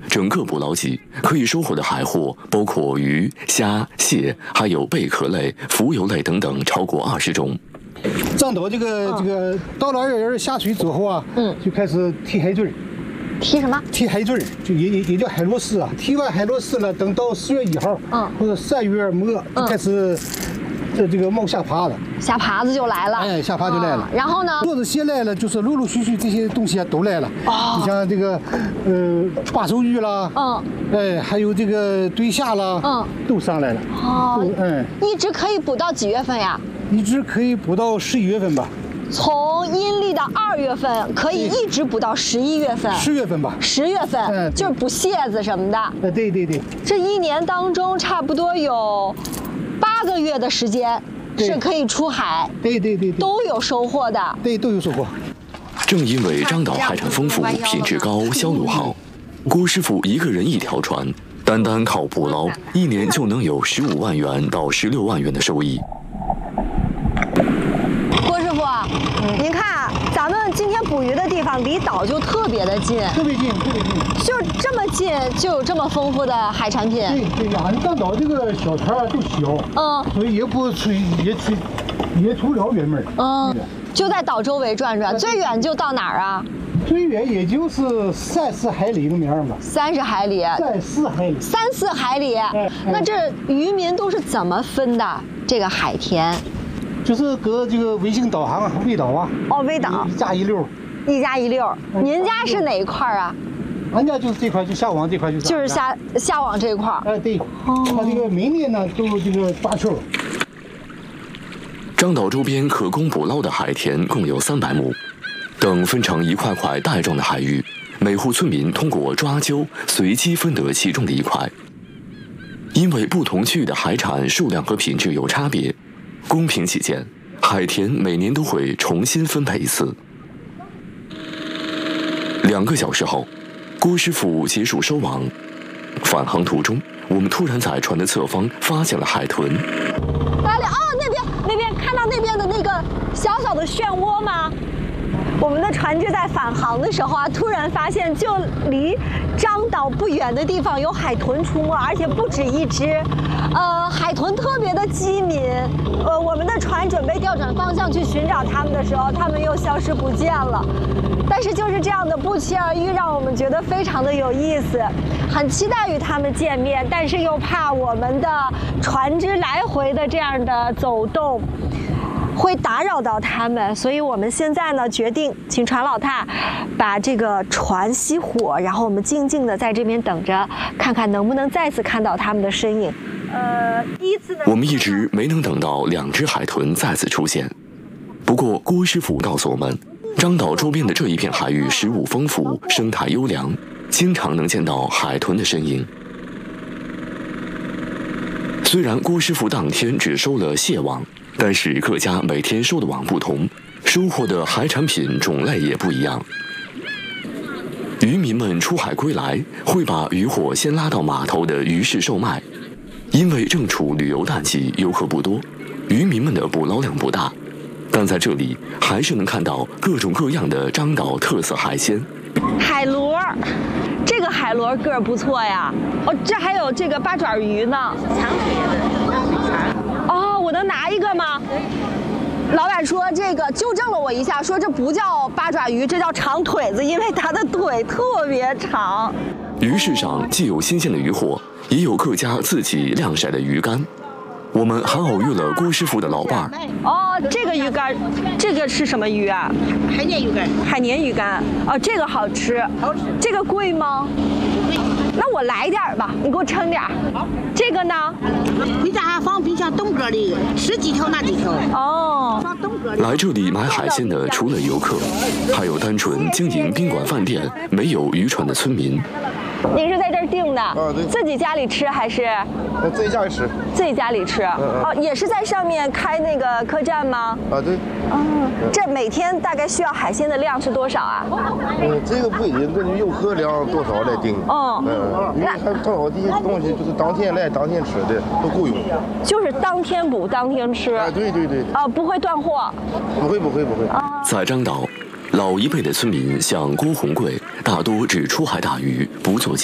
整个捕捞季可以收获的海货包括鱼、虾、蟹，还有贝壳类、浮游类等等，超过20种。 张导这个到了2月下水之后啊，就开始提海嘴。 提什么？ 提海嘴，就也叫海螺丝啊。提完海螺丝了，等到10月1号，或者3月末就开始这个冒虾爬了。 虾爬子就来了。 哎，虾爬就来了。 然后呢？ 螺子蟹来了，就是陆陆续续这些东西都来了。你像这个八手鱼啦，哎，还有这个对虾啦，都上来了。 一直可以捕到几月份呀？ 一直可以捕到11月份吧。 从阴历的2月份可以一直捕到11月份 ，10月份吧。 10月份，就是捕蟹子什么的。 对。 这1年当中，差不多有8个月的时间是可以出海。 对， 都有收获的。 对，都有收获。 正因为张岛海产丰富、品质高、销路好，郭师傅一个人1条船，单靠捕捞，1年就能有15万元到16万元的收益。 郭师傅，您看咱们今天捕鱼的地方离岛就特别的近， 特别近， 就这么近就有这么丰富的海产品。 对呀，你张岛这个小船都小，所以也不出不了远门。 就在岛周围转转，最远就到哪儿啊？ 最远也就是30海里那么样吧。 30海里 ，4海里 ，3、4海里。那这渔民都是怎么分的这个海田？ 就是搁这个卫星导航啊，微导啊。 微导。 1家1溜。 1家1溜。您家是哪一块啊？ 俺家就是这块，就下网这块就是下网这块。 对。他这个每年呢都这个抓球。 张岛周边可供捕捞的海田共有300亩，等分成一块块带状的海域，每户村民通过抓阄随机分得其中的一块。因为不同区域的海产数量和品质有差别，公平起见，海田每年都会重新分配一次。2个小时后，郭师傅结束收网，返航途中，我们突然在船的侧方发现了海豚。 那边看到那边的那个小小的漩涡吗？我们的船只在返航的时候啊，突然发现就离张岛不远的地方有海豚出没，而且不止1只。海豚特别的机敏。我们的船准备调转方向去寻找它们的时候，它们又消失不见了。但是就是这样的不期而遇，让我们觉得非常的有意思，很期待与它们见面，但是又怕我们的船只来回的这样的走动会打扰到他们，所以我们现在呢决定请船老太把这个船熄火，然后我们静静的在这边等着，看看能不能再次看到他们的身影。第一次呢， 我们一直没能等到2只海豚再次出现。不过郭师傅告诉我们，张岛周边的这一片海域食物丰富，生态优良，经常能见到海豚的身影。虽然郭师傅当天只收了蟹网，但是各家每天收的网不同，收获的海产品种类也不一样。渔民们出海归来，会把渔获先拉到码头的鱼市售卖。因为正处旅游淡季，游客不多，渔民们的捕捞量不大，但在这里还是能看到各种各样的张岛特色海鲜。 海螺，这个海螺个儿不错呀。这还有这个八爪鱼呢。长腿的。我能拿一个吗？老板说这个纠正了我一下，说这不叫八爪鱼，这叫长腿子，因为它的腿特别长。 鱼市上既有新鲜的鱼货，也有各家自己晾晒的鱼干。我们还偶遇了郭师傅的老伴儿。 这个鱼干，这个是什么鱼啊？ 海鲶鱼干。 海鲶鱼干。这个好吃。 好吃。 这个贵吗？ 不贵。 那我来点吧，你给我称点。好。这个呢？ 回家放冰箱冻搁里，吃几条拿几条。放冻搁里。 来这里买海鲜的除了游客，还有单纯经营宾馆饭店、没有渔船的村民。 您是在这儿订的？ 对。 自己家里吃还是？ 自己家里吃。 自己家里吃。也是在上面开那个客栈吗？ 对。 这每天大概需要海鲜的量是多少啊？ 这个不一定，根据游客量多少来定。因为还正好这些东西就是当天来当天吃的，都够用。 就是当天捕当天吃。 对。 不会断货。 不会。 在张岛，老一辈的村民像郭红贵，大多只出海打鱼，不做